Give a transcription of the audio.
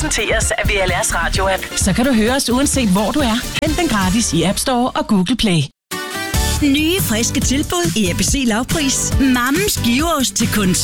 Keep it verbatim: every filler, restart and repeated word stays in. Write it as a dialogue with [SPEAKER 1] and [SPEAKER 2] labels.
[SPEAKER 1] præsenteres af V L R's radio-app. Så kan du høre os uanset hvor du er. Hent den gratis i App Store og Google Play.
[SPEAKER 2] Nye friske tilbud i A B C lavpris. Mammens giveost til kun